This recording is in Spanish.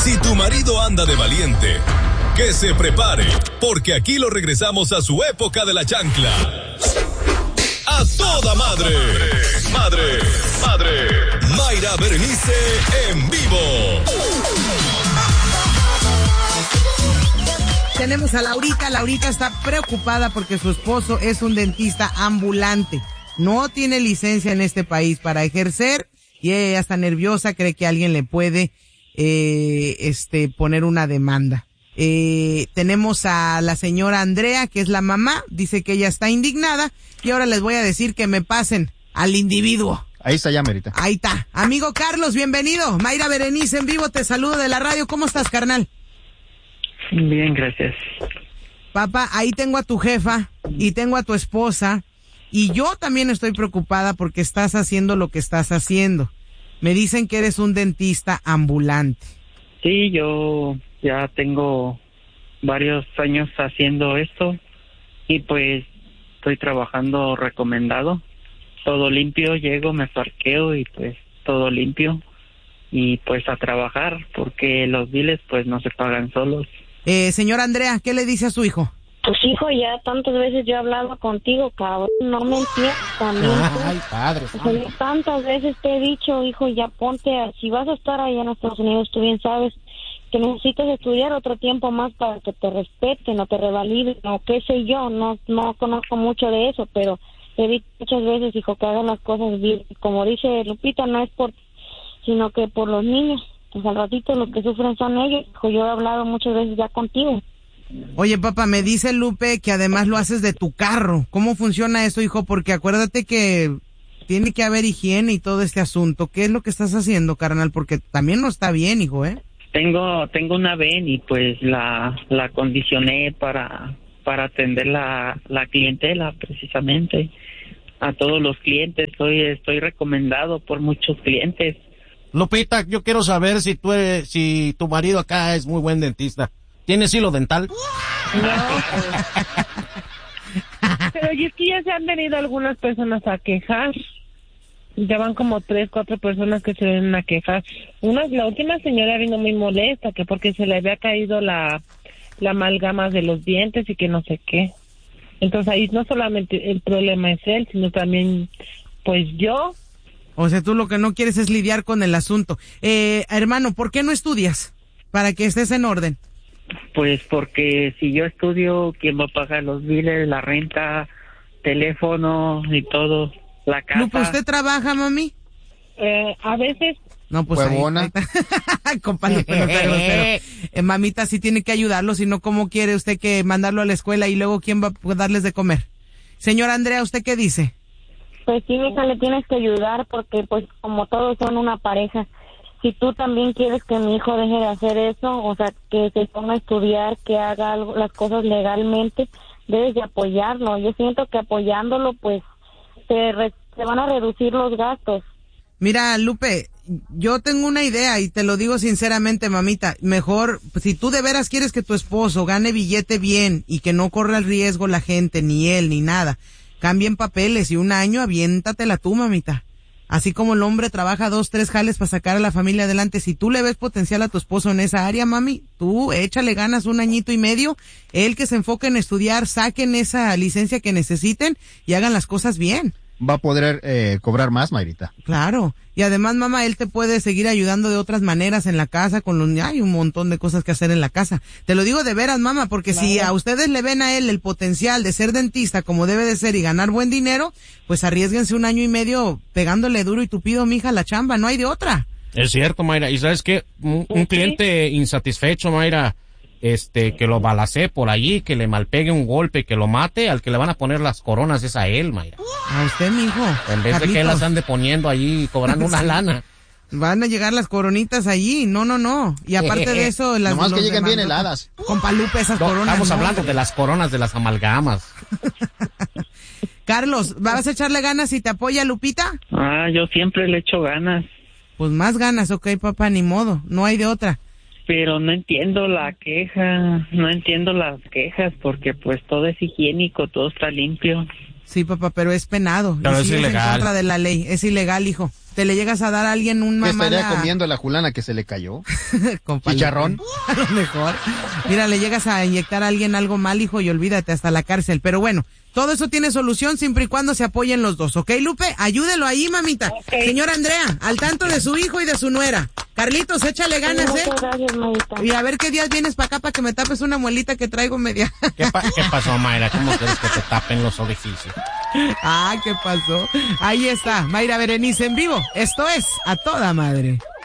Si tu marido anda de valiente, que se prepare, porque aquí lo regresamos a su época de la chancla. ¡A toda madre! ¡Madre! Mayra Berenice en vivo. Tenemos a Laurita. Laurita está preocupada porque su esposo es un dentista ambulante. No tiene licencia en este país para ejercer y ella está nerviosa, cree que alguien le puede poner una demanda. Tenemos a la señora Andrea, que es la mamá, dice que ella está indignada y ahora les voy a decir que me pasen al individuo. Ahí está ya, Merita. Ahí está. Amigo Carlos, bienvenido. Mayra Berenice en vivo, te saludo de la radio. ¿Cómo estás, carnal? Bien, gracias. Papá, ahí tengo a tu jefa y tengo a tu esposa y yo también estoy preocupada porque estás haciendo lo que estás haciendo. Me dicen que eres un dentista ambulante. Sí, yo ya tengo varios años haciendo esto y pues estoy trabajando recomendado. Todo limpio, llego, me parqueo y pues todo limpio y pues a trabajar porque los biles pues no se pagan solos. Señora Andrea, ¿qué le dice a su hijo? Pues hijo, ya tantas veces yo he hablado contigo, cabrón, no me entiendes también. Ay, padre. O sea, tantas veces te he dicho, hijo, ya ponte, si vas a estar allá en Estados Unidos, tú bien sabes que necesitas estudiar otro tiempo más para que te respeten o te revaliden o qué sé yo, no conozco mucho de eso, pero he dicho muchas veces, hijo, que hagan las cosas bien. Como dice Lupita, no es por, sino que por los niños. Pues al ratito los que sufren son ellos, hijo, yo he hablado muchas veces ya contigo. Oye, papá, me dice Lupe que además lo haces de tu carro. ¿Cómo funciona eso, hijo? Porque acuérdate que tiene que haber higiene y todo este asunto. ¿Qué es lo que estás haciendo, carnal? Porque también no está bien, hijo, ¿eh? Tengo una ven y pues la acondicioné para atender la clientela precisamente. A todos los clientes, estoy recomendado por muchos clientes. Lupita, yo quiero saber si tu marido acá es muy buen dentista. ¿Tienes hilo dental? No. Pero y es que ya se han venido algunas personas a quejar. Ya van como 3, 4 personas que se vienen a quejar. La última señora vino muy molesta, que porque se le había caído la amalgama de los dientes y que no sé qué. Entonces ahí no solamente el problema es él, sino también, pues yo. O sea, tú lo que no quieres es lidiar con el asunto. Hermano, ¿por qué no estudias? Para que estés en orden. Pues porque si yo estudio, ¿quién va a pagar los biles, la renta, teléfono y todo, la casa? Lupe, ¿usted trabaja, mami? A veces. No, pues Huevona. Compa Lupe, no sea grosero. Mamita sí tiene que ayudarlo, si no, ¿cómo quiere usted que mandarlo a la escuela y luego quién va a darles de comer? Señora Andrea, ¿usted qué dice? Pues sí, mija, le tienes que ayudar porque pues como todos son una pareja. Si tú también quieres que mi hijo deje de hacer eso, o sea, que se ponga a estudiar, que haga las cosas legalmente, debes de apoyarlo. Yo siento que apoyándolo, pues, se van a reducir los gastos. Mira, Lupe, yo tengo una idea y te lo digo sinceramente, mamita. Mejor, si tú de veras quieres que tu esposo gane billete bien y que no corra el riesgo la gente, ni él, ni nada, cambien papeles y un año aviéntatela tú, mamita. Así como el hombre trabaja 2, 3 jales para sacar a la familia adelante, si tú le ves potencial a tu esposo en esa área, mami, tú échale ganas 1 añito y medio, él que se enfoque en estudiar, saquen esa licencia que necesiten y hagan las cosas bien. Va a poder cobrar más, Mayrita. Claro, y además, mamá, él te puede seguir ayudando de otras maneras en la casa, hay un montón de cosas que hacer en la casa. Te lo digo de veras, mamá, porque claro, si a ustedes le ven a él el potencial de ser dentista como debe de ser y ganar buen dinero, pues arriésguense 1 año y medio pegándole duro y tupido, mija, la chamba, no hay de otra. Es cierto, Mayra, y ¿sabes qué? Un cliente insatisfecho, Mayra, que lo balacee por allí, que le malpegue un golpe, que lo mate, al que le van a poner las coronas es a él, Mayra. A usted, mijo. En vez de que él las ande poniendo allí, cobrando una lana. Van a llegar las coronitas allí, no. Y aparte de eso, las... Nomás que lleguen bien heladas. Compa Lupe, esas coronas. Estamos hablando de las coronas de las amalgamas. Carlos, ¿vas a echarle ganas y te apoya Lupita? Yo siempre le echo ganas. Pues más ganas, ok, papá, ni modo, no hay de otra. Pero no entiendo las quejas porque pues todo es higiénico, todo está limpio. Sí, papá, pero es penado. Pero y es sí ilegal. en contra de la ley. Es ilegal, hijo. Te le llegas a dar a alguien un ¿Qué mamá. estaría comiendo la Julana que se le cayó? Con ¿Chicharrón? A lo mejor. Mira, le llegas a inyectar a alguien algo mal, hijo, y olvídate, hasta la cárcel. Pero bueno, todo eso tiene solución siempre y cuando se apoyen los dos, ¿ok, Lupe? Ayúdelo ahí, mamita. Okay. Señora Andrea, al tanto de su hijo y de su nuera. Carlitos, échale ganas, ¿eh? Muchas gracias, Mayita. Y a ver qué días vienes para acá para que me tapes una muelita que traigo media. ¿Qué pasó, Mayra? ¿Cómo quieres que te tapen los orificios? Ah, ¿qué pasó? Ahí está, Mayra Berenice en vivo. Esto es A Toda Madre.